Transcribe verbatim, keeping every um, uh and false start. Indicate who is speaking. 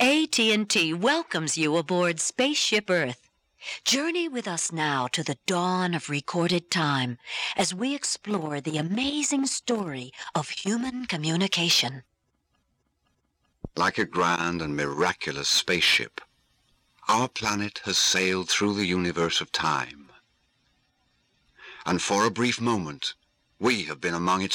Speaker 1: A T and T welcomes you aboard Spaceship Earth. Journey with us now to the dawn of recorded time as we explore the amazing story of human communication.
Speaker 2: Like a grand and miraculous spaceship, our planet has sailed through the universe of time. And for a brief moment, we have been among its